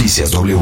Noticias W.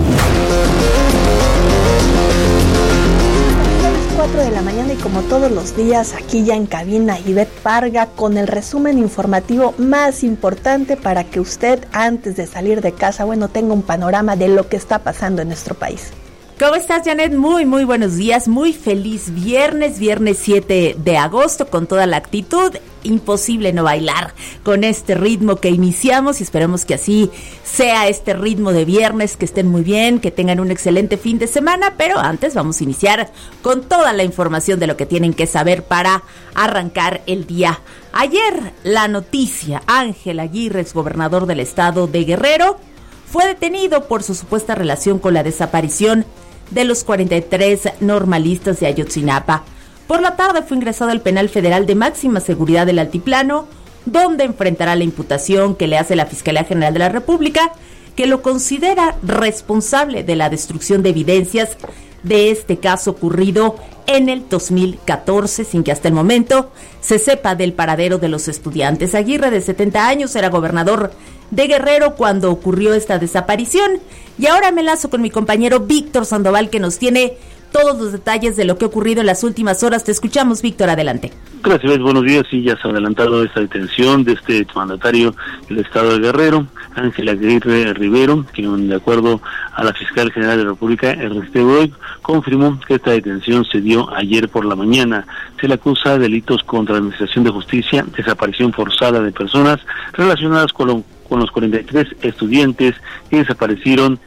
4 de la mañana y como todos los días, aquí ya en cabina Ivette Parga con el resumen informativo más importante para que usted antes de salir de casa, tenga un panorama de lo que está pasando en nuestro país. ¿Cómo estás, Janet? Muy buenos días, muy feliz viernes 7 de agosto con toda la actitud. Imposible no bailar con este ritmo que iniciamos y esperemos que así sea este ritmo de viernes, que estén muy bien, que tengan un excelente fin de semana, pero antes vamos a iniciar con toda la información de lo que tienen que saber para arrancar el día. Ayer la noticia, Ángel Aguirre, exgobernador del estado de Guerrero, fue detenido por su supuesta relación con la desaparición de los 43 normalistas de Ayotzinapa. Por la tarde fue ingresado al penal federal de máxima seguridad del Altiplano, donde enfrentará la imputación que le hace la Fiscalía General de la República, que lo considera responsable de la destrucción de evidencias de este caso ocurrido en el 2014, sin que hasta el momento se sepa del paradero de los estudiantes. Aguirre, de 70 años, era gobernador de Guerrero cuando ocurrió esta desaparición. Y ahora me enlazo con mi compañero Víctor Sandoval, que nos tiene todos los detalles de lo que ha ocurrido en las últimas horas. Te escuchamos, Víctor, adelante. Gracias, buenos días. Sí, ya se ha adelantado esta detención de este mandatario del estado de Guerrero, Ángel Aguirre Rivero, quien, de acuerdo a la Fiscal General de la República, Ernesto Godoy, confirmó que esta detención se dio ayer por la mañana. Se le acusa de delitos contra la Administración de Justicia, desaparición forzada de personas relacionadas con los 43 estudiantes que desaparecieron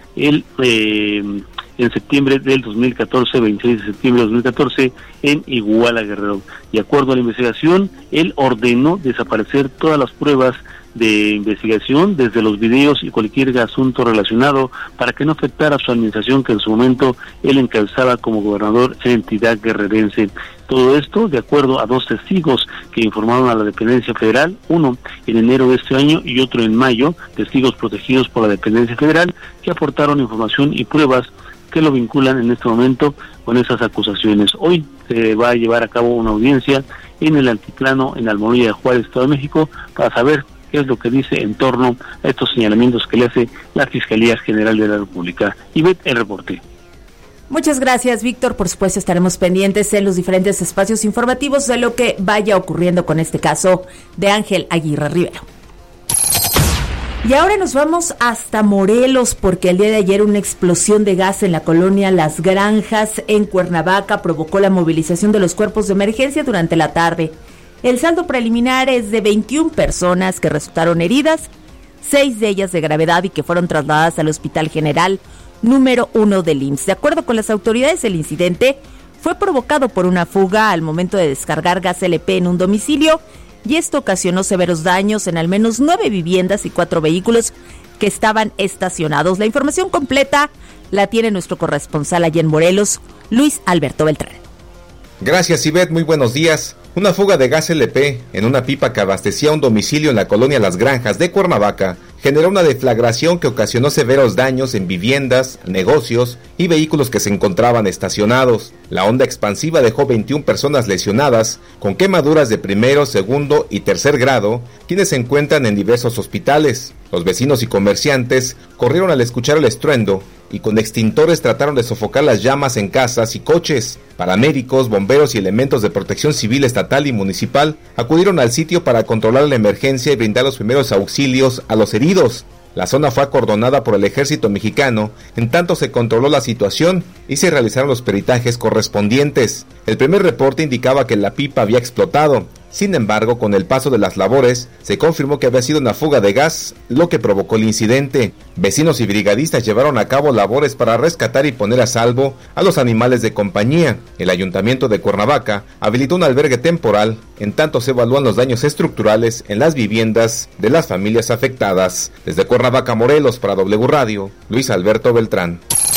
en septiembre del 2014, 26 de septiembre de 2014, en Iguala, Guerrero. De acuerdo a la investigación, él ordenó desaparecer todas las pruebas de investigación, desde los videos y cualquier asunto relacionado, para que no afectara a su administración, que en su momento él encabezaba como gobernador en entidad guerrerense. Todo esto de acuerdo a dos testigos que informaron a la dependencia federal, uno en enero de este año y otro en mayo, testigos protegidos por la dependencia federal, que aportaron información y pruebas que lo vinculan en este momento con esas acusaciones. Hoy se va a llevar a cabo una audiencia en el Altiplano, en Almoloya de Juárez, Estado de México, para saber qué es lo que dice en torno a estos señalamientos que le hace la Fiscalía General de la República. Ivette, el reporte. Muchas gracias, Víctor. Por supuesto, estaremos pendientes en los diferentes espacios informativos de lo que vaya ocurriendo con este caso de Ángel Aguirre Rivero. Y ahora nos vamos hasta Morelos, porque el día de ayer una explosión de gas en la colonia Las Granjas en Cuernavaca provocó la movilización de los cuerpos de emergencia durante la tarde. El saldo preliminar es de 21 personas que resultaron heridas, 6 de ellas de gravedad y que fueron trasladadas al Hospital General número 1 del IMSS. De acuerdo con las autoridades, el incidente fue provocado por una fuga al momento de descargar gas LP en un domicilio, y esto ocasionó severos daños en al menos 9 viviendas y 4 vehículos que estaban estacionados. La información completa la tiene nuestro corresponsal allá en Morelos, Luis Alberto Beltrán. Gracias, Ivette, muy buenos días. Una fuga de gas LP en una pipa que abastecía un domicilio en la colonia Las Granjas de Cuernavaca generó una deflagración que ocasionó severos daños en viviendas, negocios y vehículos que se encontraban estacionados. La onda expansiva dejó 21 personas lesionadas con quemaduras de primero, segundo y tercer grado, quienes se encuentran en diversos hospitales. Los vecinos y comerciantes corrieron al escuchar el estruendo y con extintores trataron de sofocar las llamas en casas y coches. Paramédicos, bomberos y elementos de protección civil estatal y municipal acudieron al sitio para controlar la emergencia y brindar los primeros auxilios a los heridos. La zona fue acordonada por el ejército mexicano, en tanto se controló la situación y se realizaron los peritajes correspondientes. El primer reporte indicaba que la pipa había explotado. Sin embargo, con el paso de las labores, se confirmó que había sido una fuga de gas, lo que provocó el incidente. Vecinos y brigadistas llevaron a cabo labores para rescatar y poner a salvo a los animales de compañía. El Ayuntamiento de Cuernavaca habilitó un albergue temporal, en tanto se evalúan los daños estructurales en las viviendas de las familias afectadas. Desde Cuernavaca, Morelos, para W Radio, Luis Alberto Beltrán.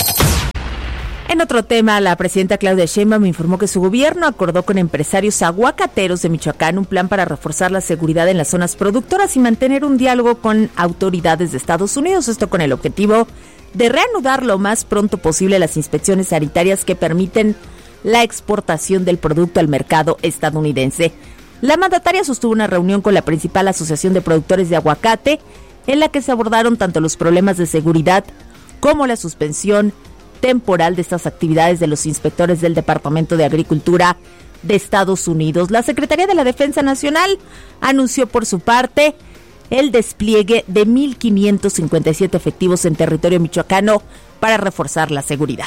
En otro tema, la presidenta Claudia Sheinbaum informó que su gobierno acordó con empresarios aguacateros de Michoacán un plan para reforzar la seguridad en las zonas productoras y mantener un diálogo con autoridades de Estados Unidos, esto con el objetivo de reanudar lo más pronto posible las inspecciones sanitarias que permiten la exportación del producto al mercado estadounidense. La mandataria sostuvo una reunión con la principal asociación de productores de aguacate, en la que se abordaron tanto los problemas de seguridad como la suspensión temporal de estas actividades de los inspectores del Departamento de Agricultura de Estados Unidos. La Secretaría de la Defensa Nacional anunció por su parte el despliegue de 1,557 efectivos en territorio michoacano para reforzar la seguridad.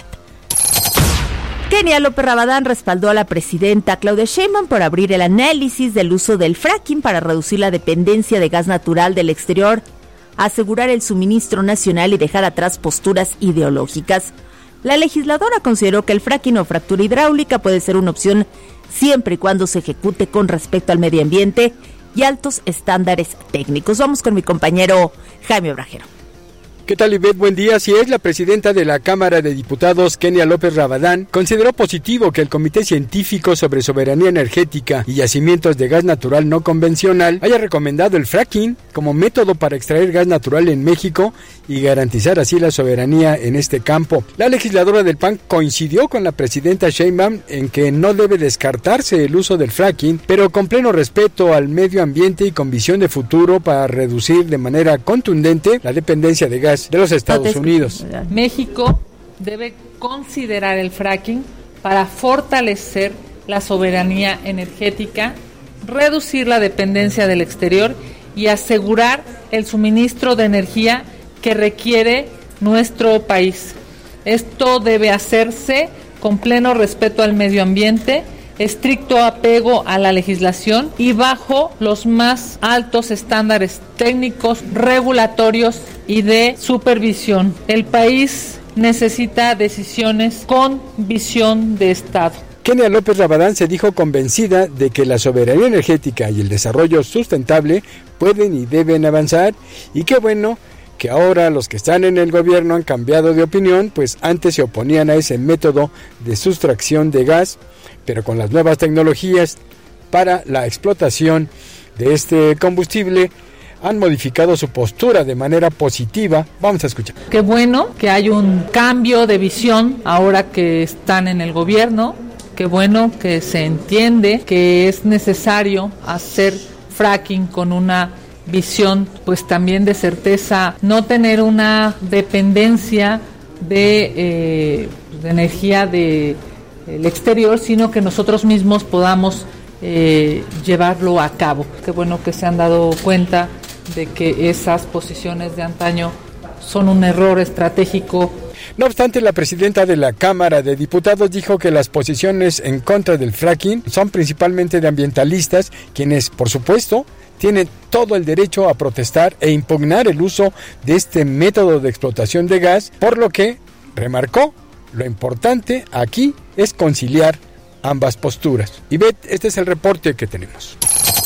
Kenia López Rabadán respaldó a la presidenta Claudia Sheinbaum por abrir el análisis del uso del fracking para reducir la dependencia de gas natural del exterior, asegurar el suministro nacional y dejar atrás posturas ideológicas. La legisladora consideró que el fracking o fractura hidráulica puede ser una opción siempre y cuando se ejecute con respeto al medio ambiente y altos estándares técnicos. Vamos con mi compañero Jaime Obrajero. ¿Qué tal, Ivette? Buen día. Así es, la presidenta de la Cámara de Diputados, Kenia López Rabadán, consideró positivo que el Comité Científico sobre Soberanía Energética y Yacimientos de Gas Natural No Convencional haya recomendado el fracking como método para extraer gas natural en México y garantizar así la soberanía en este campo. La legisladora del PAN coincidió con la presidenta Sheinbaum en que no debe descartarse el uso del fracking, pero con pleno respeto al medio ambiente y con visión de futuro para reducir de manera contundente la dependencia de gas de los Estados Unidos. México debe considerar el fracking para fortalecer la soberanía energética, reducir la dependencia del exterior y asegurar el suministro de energía que requiere nuestro país. Esto debe hacerse con pleno respeto al medio ambiente, estricto apego a la legislación y bajo los más altos estándares técnicos, regulatorios y de supervisión. El país necesita decisiones con visión de Estado. Kenia López Rabadán se dijo convencida de que la soberanía energética y el desarrollo sustentable pueden y deben avanzar, y qué bueno que ahora los que están en el gobierno han cambiado de opinión, pues antes se oponían a ese método de sustracción de gas, pero con las nuevas tecnologías para la explotación de este combustible han modificado su postura de manera positiva. Vamos a escuchar. Qué bueno que hay un cambio de visión ahora que están en el gobierno. Qué bueno que se entiende que es necesario hacer fracking con una visión, pues también de certeza, no tener una dependencia de energía del exterior, sino que nosotros mismos podamos llevarlo a cabo. Qué bueno que se han dado cuenta de que esas posiciones de antaño son un error estratégico. No obstante, la presidenta de la Cámara de Diputados dijo que las posiciones en contra del fracking son principalmente de ambientalistas, quienes, por supuesto, tienen todo el derecho a protestar e impugnar el uso de este método de explotación de gas, por lo que remarcó: lo importante aquí es conciliar ambas posturas. Ivette, este es el reporte que tenemos.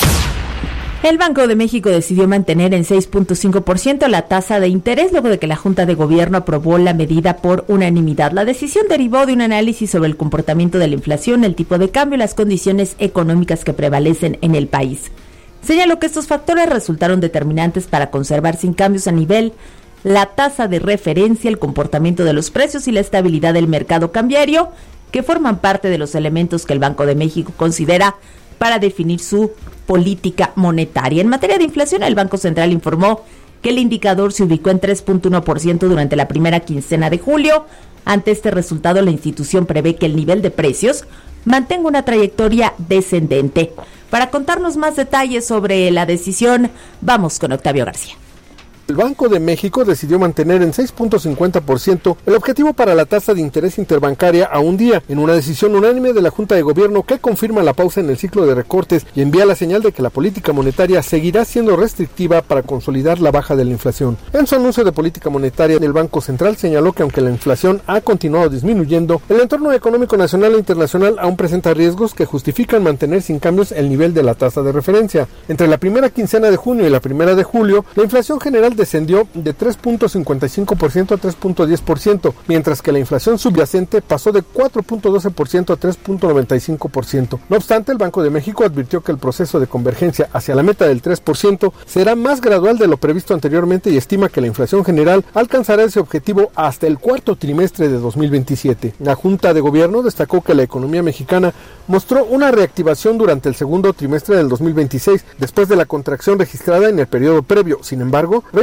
El Banco de México decidió mantener en 6.5% la tasa de interés luego de que la Junta de Gobierno aprobó la medida por unanimidad. La decisión derivó de un análisis sobre el comportamiento de la inflación, el tipo de cambio y las condiciones económicas que prevalecen en el país. Señaló que estos factores resultaron determinantes para conservar sin cambios a nivel la tasa de referencia, el comportamiento de los precios y la estabilidad del mercado cambiario, que forman parte de los elementos que el Banco de México considera para definir su política monetaria. En materia de inflación, el Banco Central informó que el indicador se ubicó en 3.1% durante la primera quincena de julio. Ante este resultado, la institución prevé que el nivel de precios mantenga una trayectoria descendente. Para contarnos más detalles sobre la decisión, vamos con Octavio García. El Banco de México decidió mantener en 6.50% el objetivo para la tasa de interés interbancaria a un día, en una decisión unánime de la Junta de Gobierno que confirma la pausa en el ciclo de recortes y envía la señal de que la política monetaria seguirá siendo restrictiva para consolidar la baja de la inflación. En su anuncio de política monetaria, el Banco Central señaló que aunque la inflación ha continuado disminuyendo, el entorno económico nacional e internacional aún presenta riesgos que justifican mantener sin cambios el nivel de la tasa de referencia. Entre la primera quincena de junio y la primera de julio, la inflación general descendió de 3.55% a 3.10%, mientras que la inflación subyacente pasó de 4.12% a 3.95%. No obstante, el Banco de México advirtió que el proceso de convergencia hacia la meta del 3% será más gradual de lo previsto anteriormente y estima que la inflación general alcanzará ese objetivo hasta el cuarto trimestre de 2027. La Junta de Gobierno destacó que la economía mexicana mostró una reactivación durante el segundo trimestre del 2026, después de la contracción registrada en el periodo previo. Sin embargo, reiteró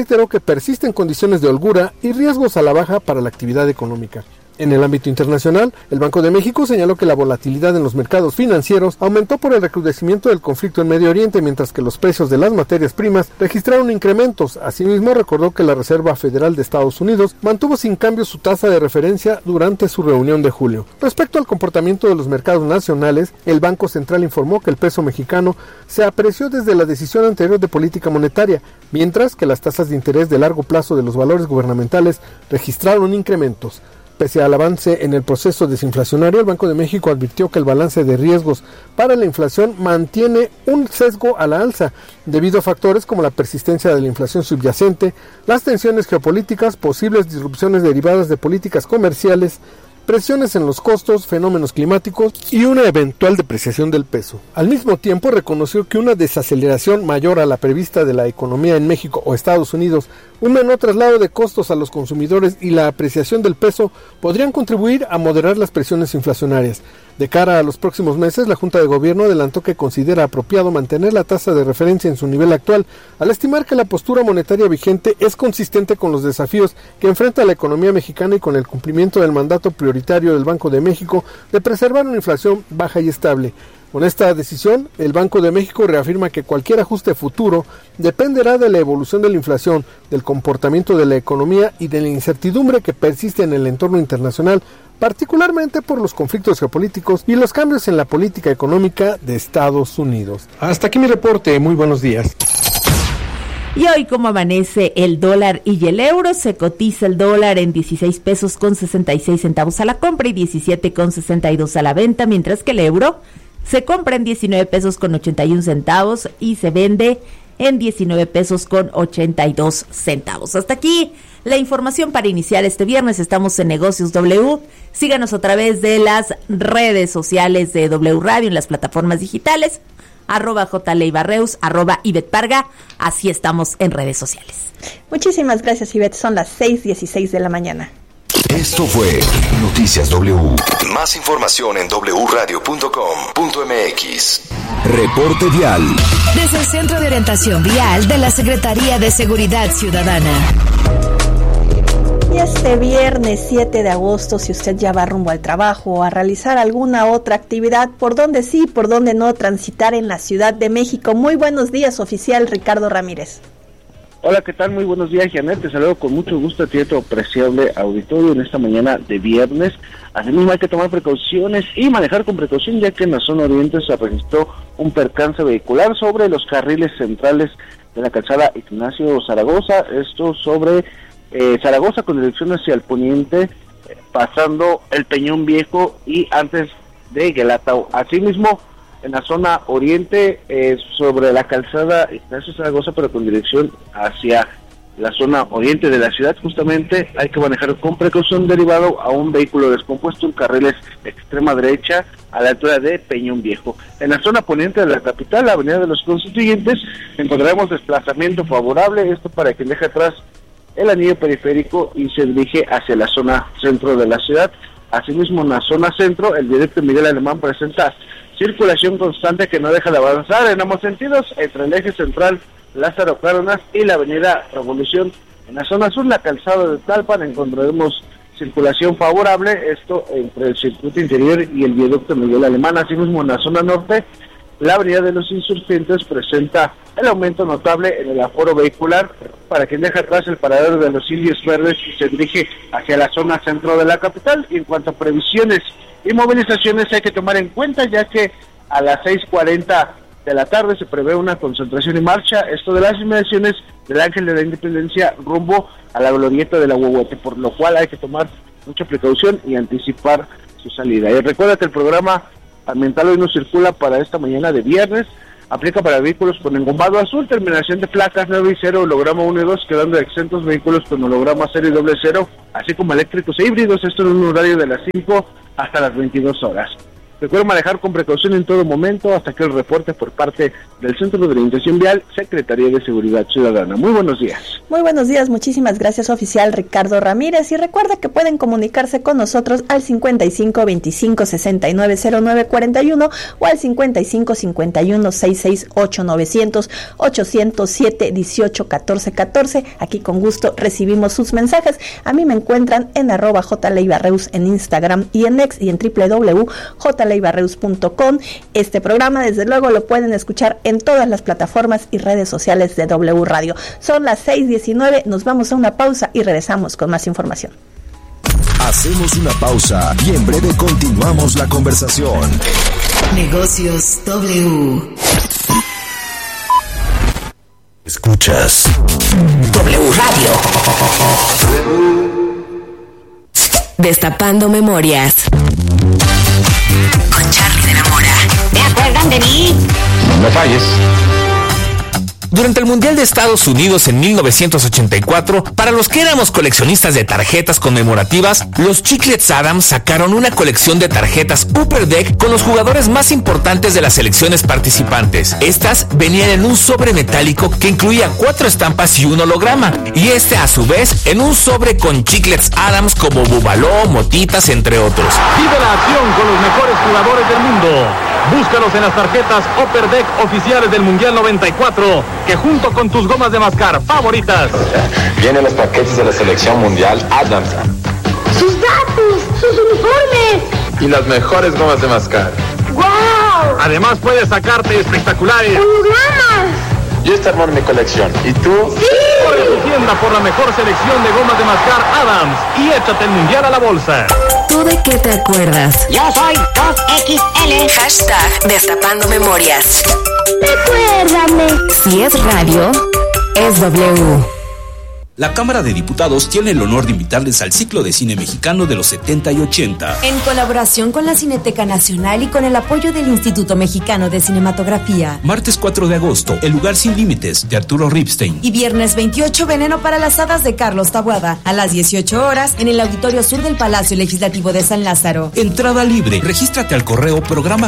reiteró que persisten condiciones de holgura y riesgos a la baja para la actividad económica. En el ámbito internacional, el Banco de México señaló que la volatilidad en los mercados financieros aumentó por el recrudecimiento del conflicto en Medio Oriente, mientras que los precios de las materias primas registraron incrementos. Asimismo, recordó que la Reserva Federal de Estados Unidos mantuvo sin cambio su tasa de referencia durante su reunión de julio. Respecto al comportamiento de los mercados nacionales, el Banco Central informó que el peso mexicano se apreció desde la decisión anterior de política monetaria, mientras que las tasas de interés de largo plazo de los valores gubernamentales registraron incrementos. Pese al avance en el proceso desinflacionario, el Banco de México advirtió que el balance de riesgos para la inflación mantiene un sesgo a la alza, debido a factores como la persistencia de la inflación subyacente, las tensiones geopolíticas, posibles disrupciones derivadas de políticas comerciales, presiones en los costos, fenómenos climáticos y una eventual depreciación del peso. Al mismo tiempo, reconoció que una desaceleración mayor a la prevista de la economía en México o Estados Unidos, un menor traslado de costos a los consumidores y la apreciación del peso podrían contribuir a moderar las presiones inflacionarias. De cara a los próximos meses, la Junta de Gobierno adelantó que considera apropiado mantener la tasa de referencia en su nivel actual, al estimar que la postura monetaria vigente es consistente con los desafíos que enfrenta la economía mexicana y con el cumplimiento del mandato prioritario del Banco de México de preservar una inflación baja y estable. Con esta decisión, el Banco de México reafirma que cualquier ajuste futuro dependerá de la evolución de la inflación, del comportamiento de la economía y de la incertidumbre que persiste en el entorno internacional, particularmente por los conflictos geopolíticos y los cambios en la política económica de Estados Unidos. Hasta aquí mi reporte, muy buenos días. Y hoy, ¿cómo amanece el dólar y el euro? Se cotiza el dólar en 16 pesos con 66 centavos a la compra y 17 con 62 a la venta, mientras que el euro se compra en 19 pesos con 81 centavos y se vende en 19 pesos con 82 centavos. Hasta aquí la información para iniciar este viernes. Estamos en Negocios W. Síganos a través de las redes sociales de W Radio en las plataformas digitales, @JLeibarreus, @Ivette Así estamos en redes sociales. Muchísimas gracias, Ivette. Son las 6:16 de la mañana. Esto fue Noticias W. Más información en wradio.com.mx. Reporte vial. Desde el Centro de Orientación Vial de la Secretaría de Seguridad Ciudadana. Y este viernes 7 de agosto, si usted ya va rumbo al trabajo o a realizar alguna otra actividad, por dónde sí, por dónde no transitar en la Ciudad de México. Muy buenos días, oficial Ricardo Ramírez. Hola, ¿qué tal? Muy buenos días, Janet. Te saludo con mucho gusto a ti, tu apreciable auditorio en esta mañana de viernes. Asimismo, hay que tomar precauciones y manejar con precaución, ya que en la zona oriente se registró un percance vehicular sobre los carriles centrales de la calzada Ignacio Zaragoza. Esto sobre Zaragoza con dirección hacia el poniente, pasando el Peñón Viejo y antes de Guelatao. Asimismo, en la zona oriente, sobre la calzada Ignacio Zaragoza, pero con dirección hacia la zona oriente de la ciudad, justamente hay que manejar con precaución derivado a un vehículo descompuesto en carriles extrema derecha a la altura de Peñón Viejo. En la zona poniente de la capital, la avenida de los Constituyentes, encontraremos desplazamiento favorable, esto para quien deja atrás el anillo periférico y se dirige hacia la zona centro de la ciudad. Asimismo, en la zona centro, el viaducto Miguel Alemán presenta circulación constante que no deja de avanzar en ambos sentidos, entre el eje central Lázaro Cárdenas y la avenida Revolución. En la zona sur, la calzada de Tlalpan, encontraremos circulación favorable, esto entre el circuito interior y el viaducto Miguel Alemán. Asimismo, en la zona norte, la avenida de los Insurgentes presenta el aumento notable en el aforo vehicular para quien deja atrás el paradero de los Indios Verdes y se dirige hacia la zona centro de la capital. Y en cuanto a previsiones y movilizaciones, hay que tomar en cuenta, ya que a las 6:40 de la tarde se prevé una concentración y marcha, esto de las inmediaciones del Ángel de la Independencia rumbo a la glorieta de la Huehuete, por lo cual hay que tomar mucha precaución y anticipar su salida. Y recuerda que el programa ambiental hoy no circula para esta mañana de viernes, aplica para vehículos con engombado azul, terminación de placas 9 y 0, holograma 1 y 2, quedando exentos vehículos con holograma 0 y doble 0, así como eléctricos e híbridos, esto en un horario de las 5 hasta las 22 horas. Recuerda manejar con precaución en todo momento hasta que el reporte por parte del Centro de Orientación Vial, Secretaría de Seguridad Ciudadana. Muy buenos días. Muy buenos días, muchísimas gracias, oficial Ricardo Ramírez. Y recuerda que pueden comunicarse con nosotros al 55 25 69 09 41 o al 55 51 66 8900 807 18 14 14. Aquí con gusto recibimos sus mensajes. A mí me encuentran en @jleibarreus en Instagram y en X y en www.jleibarreus.com. Este programa desde luego lo pueden escuchar en todas las plataformas y redes sociales de W Radio. Son las 6:19, nos vamos a una pausa y regresamos con más información. Hacemos una pausa y en breve continuamos la conversación. Negocios W. Escuchas W Radio. Destapando memorias. Con Charlie de la Mora. ¿Te acuerdan de mí? No falles. Durante el Mundial de Estados Unidos en 1984, para los que éramos coleccionistas de tarjetas conmemorativas, los Chiclets Adams sacaron una colección de tarjetas Upper Deck con los jugadores más importantes de las selecciones participantes. Estas venían en un sobre metálico que incluía 4 estampas y un holograma, y este a su vez en un sobre con Chiclets Adams como Bubaló, Motitas, entre otros. Vive la acción con los mejores jugadores del mundo. Búscalos en las tarjetas Upper Deck oficiales del Mundial 94, que junto con tus gomas de mascar favoritas Vienen los paquetes de la selección mundial Adams. ¡Sus datos! ¡Sus uniformes! Y las mejores gomas de mascar. ¡Guau! Además puedes sacarte espectaculares ¡hologramas! Yo esta armó mi colección. ¿Y tú? ¡Sí! Corre a tu tienda por la mejor selección de gomas de mascar Adams y échate el Mundial a la bolsa. ¿Tú de qué te acuerdas? Yo soy 2XL. Hashtag Destapando Memorias. Recuérdame. Si es radio, es W. La Cámara de Diputados tiene el honor de invitarles al ciclo de cine mexicano de los 70 y 80. En colaboración con la Cineteca Nacional y con el apoyo del Instituto Mexicano de Cinematografía. Martes 4 de agosto, El lugar sin límites, de Arturo Ripstein. Y viernes 28, Veneno para las hadas, de Carlos Taboada. A las 18 horas, en el Auditorio Sur del Palacio Legislativo de San Lázaro. Entrada libre. Regístrate al correo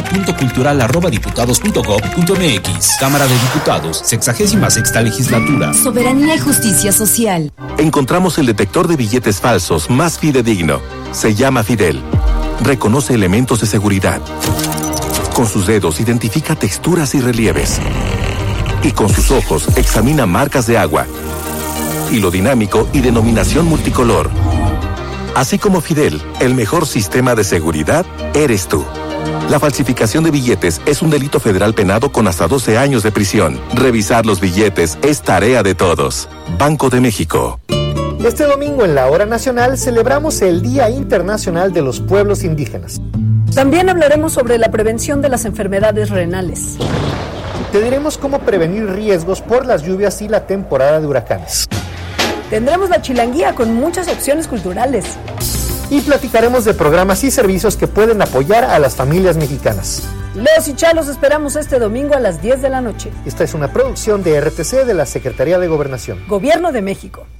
programa.cultural@diputados.gov.mx. Cámara de Diputados, 66ª Legislatura. Soberanía y justicia social. Encontramos el detector de billetes falsos más fidedigno. Se llama Fidel. Reconoce elementos de seguridad. Con sus dedos identifica texturas y relieves. Y con sus ojos examina marcas de agua. Hilo dinámico y denominación multicolor. Así como Fidel, el mejor sistema de seguridad eres tú. La falsificación de billetes es un delito federal penado con hasta 12 años de prisión. Revisar los billetes es tarea de todos. Banco de México. Este domingo en la Hora Nacional celebramos el Día Internacional de los Pueblos Indígenas. También hablaremos sobre la prevención de las enfermedades renales. Te diremos cómo prevenir riesgos por las lluvias y la temporada de huracanes. Tendremos la chilanguía con muchas opciones culturales. Y platicaremos de programas y servicios que pueden apoyar a las familias mexicanas. Leos y Chalos esperamos este domingo a las 10 de la noche. Esta es una producción de RTC de la Secretaría de Gobernación. Gobierno de México.